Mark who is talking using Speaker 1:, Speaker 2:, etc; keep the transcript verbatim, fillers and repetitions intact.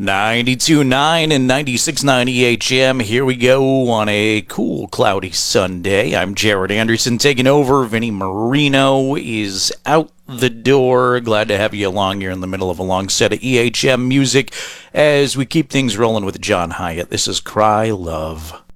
Speaker 1: ninety-two point nine and ninety-six point nine E H M. Here we go on a cool, cloudy Sunday. I'm Jared Anderson taking over. Vinny Marino is out the door. Glad to have you along here in the middle of a long set of E H M music as we keep things rolling with John Hyatt. This is Cry Love.